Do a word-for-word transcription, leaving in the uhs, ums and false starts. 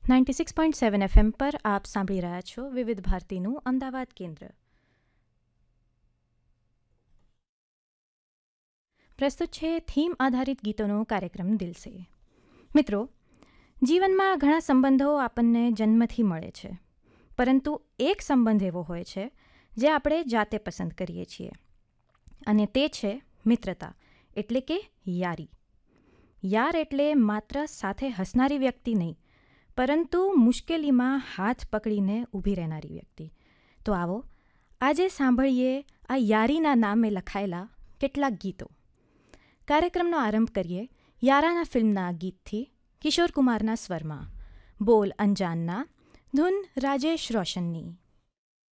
Ninety six point seven FM પર આપ સાંભળી રહ્યા છો વિવિધ ભારતીનું અમદાવાદ કેન્દ્ર. પ્રસ્તુત છે થીમ આધારિત ગીતોનો કાર્યક્રમ દિલ સે. મિત્રો, જીવનમાં ઘણા સંબંધો આપણને જન્મથી મળે છે, પરંતુ એક સંબંધ એવો હોય છે જે આપણે જાતે પસંદ કરીએ છીએ, અને તે છે મિત્રતા, એટલે કે યારી. યાર એટલે માત્ર સાથે હસનારી વ્યક્તિ નહીં, પરંતુ મુશ્કેલીમાં હાથ પકડીને ઊભી રહેનારી વ્યક્તિ. તો આવો આજે સાંભળીએ આ યારીના નામે લખાયેલા કેટલાક ગીતો. કાર્યક્રમનો આરંભ કરીએ યારાના ફિલ્મના ગીતથી, કિશોર કુમારના સ્વરમાં. બોલ અંજાનના, ધૂન રાજેશ રોશનની.